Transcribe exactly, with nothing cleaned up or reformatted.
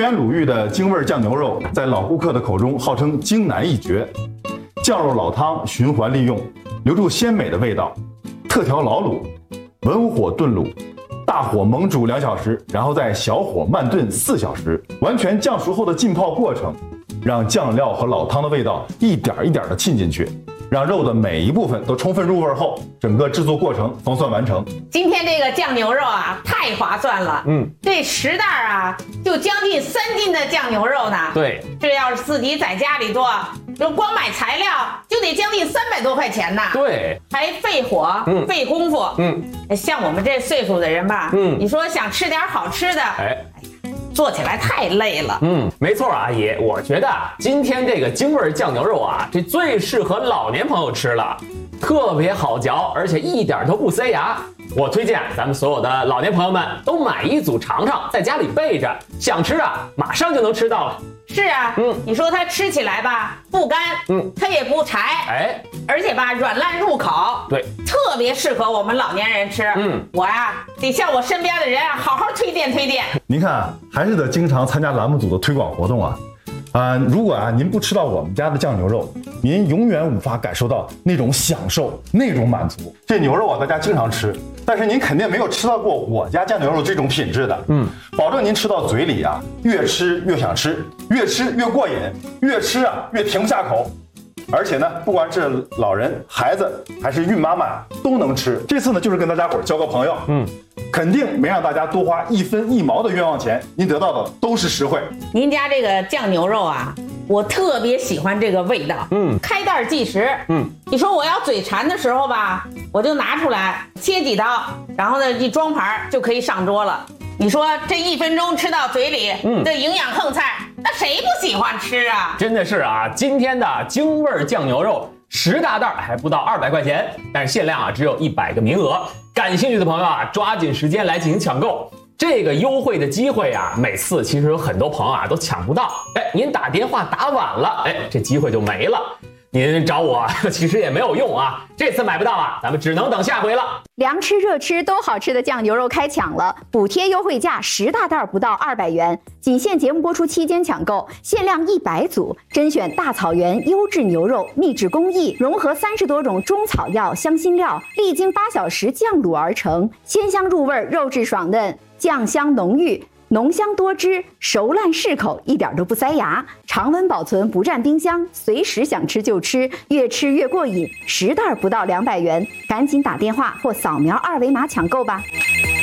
源鲁豫的京味酱牛肉，在老顾客的口中号称京南一绝。酱肉老汤循环利用，留住鲜美的味道。特调老卤，文火炖卤，大火猛煮两小时，然后在小火慢炖四小时，完全酱熟后的浸泡过程，让酱料和老汤的味道一点一点的沁进去。让肉的每一部分都充分入味后，整个制作过程方算完成。 今天这个酱牛肉啊，太划算了。嗯，这十袋啊，就将近三斤的酱牛肉呢。 对， 这要是自己在家里做，就光买材料就得将近三百多块钱呢。 对， 还费火，嗯，费功夫。嗯，像我们这岁数的人吧，嗯，你说想吃点好吃的，哎。做起来太累了。 嗯，没错啊，阿姨，我觉得今天这个京味酱牛肉啊，这最适合老年朋友吃了，特别好嚼，而且一点都不塞牙。我推荐咱们所有的老年朋友们都买一组尝尝，在家里备着，想吃啊，马上就能吃到了。 是啊，嗯，你说它吃起来吧，不干，嗯，它也不柴，哎，而且吧，软烂入口， 对， 特别适合我们老年人吃。嗯，我呀、啊，得向我身边的人啊，好好推荐推荐。 您看啊，还是得经常参加栏目组的推广活动啊。啊、呃，如果啊您不吃到我们家的酱牛肉，您永远无法感受到那种享受，那种满足。这牛肉啊，大家经常吃，但是您肯定没有吃到过我家酱牛肉这种品质的。嗯，保证您吃到嘴里啊，越吃越想吃，越吃越过瘾，越吃啊越停不下口。而且呢，不管是老人、孩子还是孕妈妈都能吃。这次呢，就是跟大家伙交个朋友，嗯，肯定没让大家多花一分一毛的冤枉钱，您得到的都是实惠。 您家这个酱牛肉啊，我特别喜欢这个味道，嗯，开袋即食，嗯，你说我要嘴馋的时候吧，我就拿出来切几刀，然后呢一装盘就可以上桌了。你说这一分钟吃到嘴里，嗯，这营养横菜，那谁不喜欢吃啊？ 真的是啊，今天的京味酱牛肉十大袋还不到二百块钱，但是限量啊只有一百个名额，感兴趣的朋友啊抓紧时间来进行抢购。这个优惠的机会啊，每次其实有很多朋友啊都抢不到，哎，您打电话打晚了，哎，这机会就没了。您找我其实也没有用啊，这次买不到啊，咱们只能等下回了。 凉吃热吃都好吃的酱牛肉开抢了，补贴优惠价十大袋不到二百元，仅限节目播出期间抢购，限量一百组，甄选大草原优质牛肉，秘制工艺，融合三十多种中草药、香辛料，历经八小时酱卤而成，鲜香入味，肉质爽嫩，酱香浓郁。浓香多汁，熟烂适口，一点都不塞牙，常温保存，不占冰箱，随时想吃就吃，越吃越过瘾。十袋不到两百元，赶紧打电话或扫描二维码抢购吧。